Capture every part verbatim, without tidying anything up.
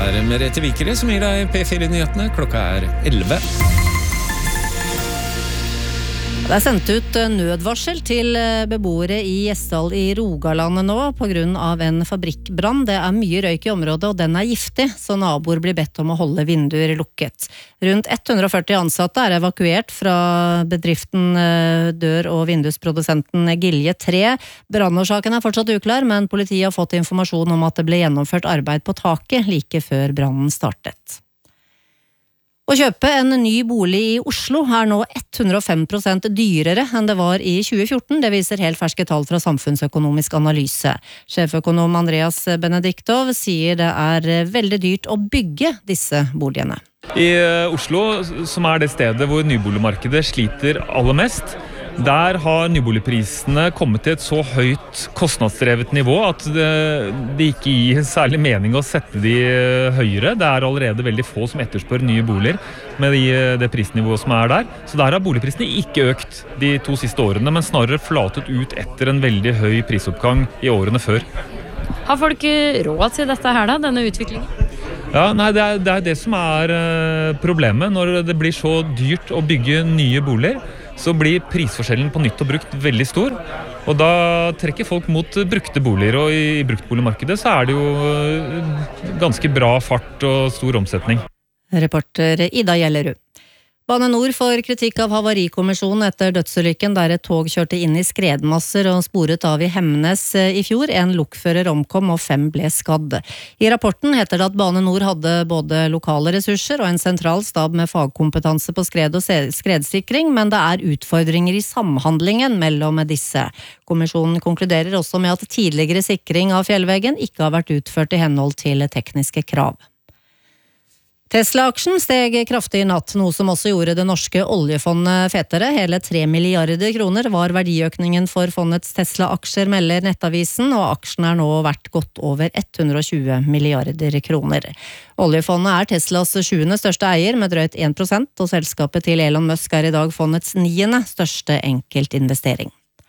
er Merete Vikere som gir deg P fire-nyhetene. Klokka er elleve. Det er sendt ut nødvarsel til beboere i Gjesdal i Rogaland nå på grunn av en fabrikkbrann. Det er mye røyk i området, og den er giftig, så naboer blir bedt om å holde vinduer lukket. Rundt hundre og førti ansatte er evakuert fra bedriften dør- og vindusprodusenten Gilje tre. Brannårsaken er fortsatt uklar, men politiet har fått informasjon om at det ble gjennomført arbeid på taket like før brannen startet. Å kjøpe en ny bolig i Oslo er nå hundre og fem prosent dyrere enn det var i tjue fjorten. Det viser helt ferske tall fra Samfunnsøkonomisk analyse. Sjeføkonom Andreas Benediktov sier det er veldig dyrt å bygge disse boligene. I Oslo, som er det stedet hvor nyboligmarkedet sliter aller mest, der har nyboligprisene kommet til et så høyt kostnadsdrevet nivå at det, det ikke gir særlig mening å sette de høyere. Det er allerede veldig få som etterspør nye boliger med de, det prisnivået som er der. Så der har boligprisene ikke økt de to siste årene, men snarere flatet ut etter en veldig høy prisoppgang i årene før. Har folk råd til dette her da, denne utviklingen? Ja, nei, det er, det er det som er problemet. Når det blir så dyrt å bygge nye boliger, så blir prisforskjellen på nytt og brukt veldig stor. Og da trekker folk mot brukte boliger, og i bruktboligmarkedet så er det jo ganske bra fart og stor omsetning. Reporter Ida Gjellerud. Bane Nor får kritikk av Havarikommisjonen etter dødsulykken der et tog kjørte inn i skredmasser og sporet av i Hemnes i fjor. En lokfører omkom og fem ble skadd. I rapporten heter det at Bane Nor hadde både lokale ressurser og en sentral stab med fagkompetanse på skred og skredsikring, men det er utfordringer i samhandlingen mellom disse. Kommisjonen konkluderer også med at tidligere sikring av fjellveggen ikke har vært utført i henhold til tekniske krav. Tesla-aksjen steg kraftig i natt, noe som også gjorde det norske oljefondet fetere. Hele tre milliarder kroner var verdiøkningen for fondets Tesla-aksjer, melder Nettavisen, og aksjen er nå verdt godt over hundre og tjue milliarder kroner. Oljefondet er Teslas sjuende største eier med drøyt én prosent, og selskapet til Elon Musk er i dag fondets niende største enkeltinvestering.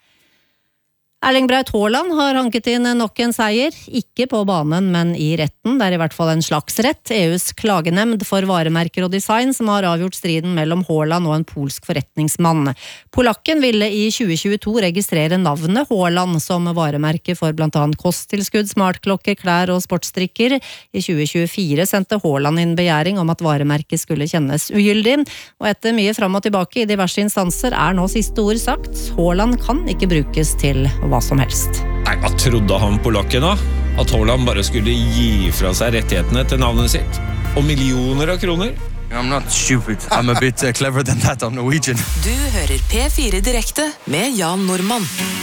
Erling Braut Haaland har hanket inn nok en seier, ikke på banen, men i retten. Det er i hvert fall en slags rett. E U's klagenemnd for varemerker og design som har avgjort striden mellom Haaland og en polsk forretningsmann. Polakken ville i tjue tjueto registrere navnet Haaland som varemerke for blant annet kosttilskudd, smartklokker, klær og sportsstrikker. I tjue tjuefire sendte Haaland inn begjæring om at varemerket skulle kjennes ugyldig, og etter mye fram og tilbake i diverse instanser er nå siste ord sagt. Haaland kan ikke brukes til hva som helst. Nei, hva trodde han polakken da? At Haaland bare skulle gi fra seg rettighetene til navnet sitt? Og millioner av kroner? I'm not stupid. I'm a bit uh, clever than that. I'm Norwegian. Du hører P fire direkte med Jan Normann.